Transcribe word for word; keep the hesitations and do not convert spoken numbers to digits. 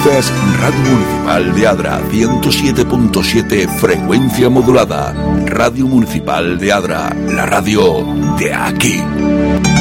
Escuchas Radio Municipal de Adra, ciento siete punto siete frecuencia modulada. Radio Municipal de Adra, la radio de aquí.